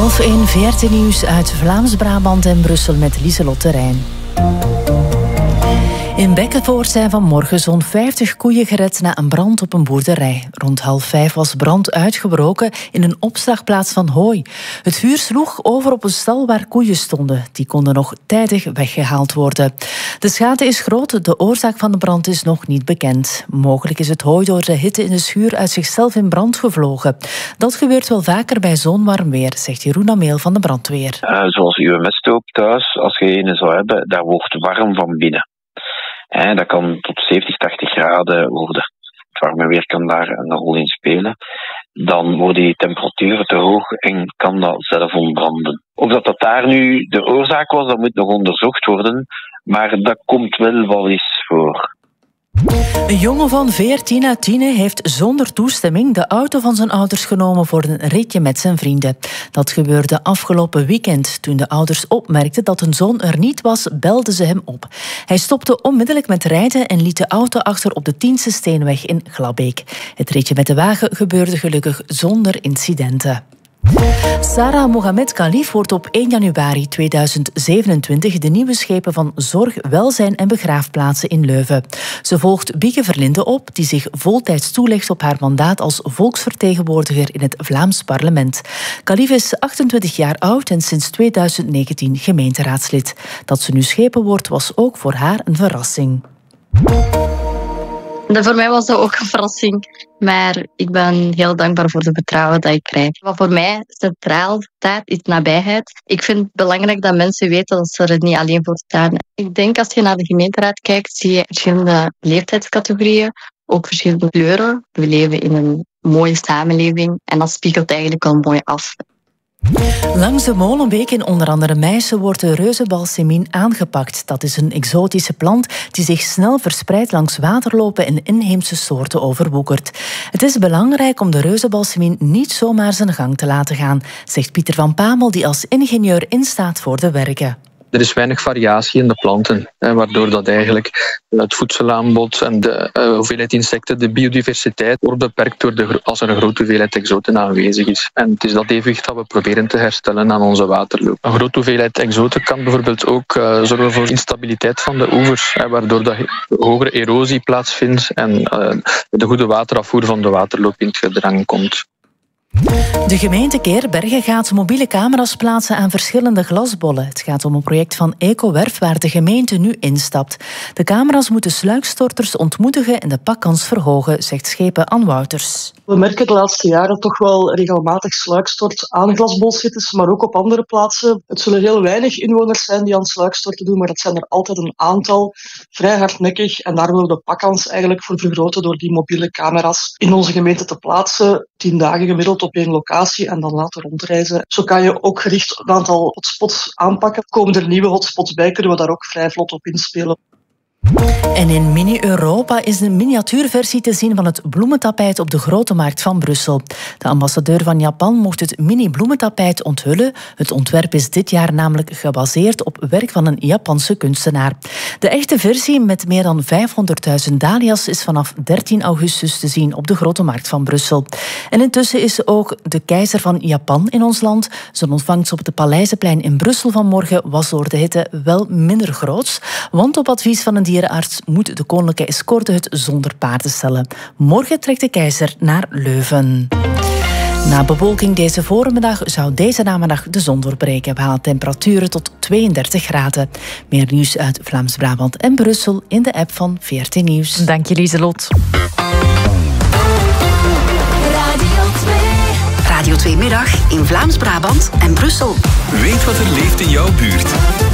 12:30 VRT Nieuws uit Vlaams-Brabant en Brussel met Lieselot Terrein. In Bekkenvoort zijn vanmorgen zo'n 50 koeien gered na een brand op een boerderij. Rond 4:30 was brand uitgebroken in een opslagplaats van hooi. Het vuur sloeg over op een stal waar koeien stonden. Die konden nog tijdig weggehaald worden. De schade is groot, de oorzaak van de brand is nog niet bekend. Mogelijk is het hooi door de hitte in de schuur uit zichzelf in brand gevlogen. Dat gebeurt wel vaker bij zo'n warm weer, zegt Jeroen Ameel van de brandweer. Zoals uw mesthoop thuis, als je een zou hebben, daar wordt warm van binnen. Dat kan tot 70, 80 graden worden. Het warme weer kan daar een rol in spelen. Dan worden die temperaturen te hoog en kan dat zelf ontbranden. Of dat daar nu de oorzaak was, dat moet nog onderzocht worden. Maar dat komt wel eens voor. Een jongen van 14 uit Tiene heeft zonder toestemming de auto van zijn ouders genomen voor een ritje met zijn vrienden. Dat gebeurde afgelopen weekend. Toen de ouders opmerkten dat hun zoon er niet was, belden ze hem op. Hij stopte onmiddellijk met rijden en liet de auto achter op de Tiense Steenweg in Glabbeek. Het ritje met de wagen gebeurde gelukkig zonder incidenten. Sarah Mohamed Khalif wordt op 1 januari 2027 de nieuwe schepen van Zorg, Welzijn en Begraafplaatsen in Leuven. Ze volgt Bieke Verlinde op, die zich voltijds toelegt op haar mandaat als volksvertegenwoordiger in het Vlaams parlement. Khalif is 28 jaar oud en sinds 2019 gemeenteraadslid. Dat ze nu schepen wordt, was ook voor haar een verrassing. Voor mij was dat ook een verrassing, maar ik ben heel dankbaar voor de vertrouwen dat ik krijg. Wat voor mij centraal staat, is nabijheid. Ik vind het belangrijk dat mensen weten dat ze er niet alleen voor staan. Ik denk als je naar de gemeenteraad kijkt, zie je verschillende leeftijdscategorieën, ook verschillende kleuren. We leven in een mooie samenleving en dat spiegelt eigenlijk al mooi af. Langs de Molenbeek in onder andere Meissen wordt de reuzenbalsemien aangepakt. Dat is een exotische plant die zich snel verspreidt langs waterlopen en inheemse soorten overwoekert. Het is belangrijk om de reuzenbalsemien niet zomaar zijn gang te laten gaan, zegt Pieter van Pamel, die als ingenieur instaat voor de werken. Er is weinig variatie in de planten, waardoor dat eigenlijk het voedselaanbod en de hoeveelheid insecten, de biodiversiteit, wordt beperkt als er een grote hoeveelheid exoten aanwezig is. En het is dat evenwicht dat we proberen te herstellen aan onze waterloop. Een grote hoeveelheid exoten kan bijvoorbeeld ook zorgen voor instabiliteit van de oevers, waardoor dat hogere erosie plaatsvindt en de goede waterafvoer van de waterloop in het gedrang komt. De gemeente Keerbergen gaat mobiele camera's plaatsen aan verschillende glasbollen. Het gaat om een project van Ecowerf waar de gemeente nu instapt. De camera's moeten sluikstorters ontmoedigen en de pakkans verhogen, zegt schepen Ann Wouters. We merken de laatste jaren toch wel regelmatig sluikstort aan glasbolsites, maar ook op andere plaatsen. Het zullen heel weinig inwoners zijn die aan sluikstorten doen, maar dat zijn er altijd een aantal, vrij hardnekkig. En daar willen we de pakkans eigenlijk voor vergroten door die mobiele camera's in onze gemeente te plaatsen. 10 dagen gemiddeld op 1 locatie en dan laten rondreizen. Zo kan je ook gericht een aantal hotspots aanpakken. Komen er nieuwe hotspots bij, kunnen we daar ook vrij vlot op inspelen. En in Mini-Europa is een miniatuurversie te zien van het bloementapijt op de Grote Markt van Brussel. De ambassadeur van Japan mocht het mini-bloementapijt onthullen. Het ontwerp is dit jaar namelijk gebaseerd op werk van een Japanse kunstenaar. De echte versie met meer dan 500.000 dahlia's is vanaf 13 augustus te zien op de Grote Markt van Brussel. En intussen is ook de keizer van Japan in ons land. Zijn ontvangst op het Paleizenplein in Brussel vanmorgen was door de hitte wel minder groots, want op advies van een dierenarts moet de koninklijke escorte het zonder paarden stellen. Morgen trekt de keizer naar Leuven. Na bewolking deze voormiddag zou deze namiddag de zon doorbreken. We halen temperaturen tot 32 graden. Meer nieuws uit Vlaams-Brabant en Brussel in de app van VRT Nieuws. Dank je, Lieselot. Radio 2 Middag in Vlaams-Brabant en Brussel. Weet wat er leeft in jouw buurt.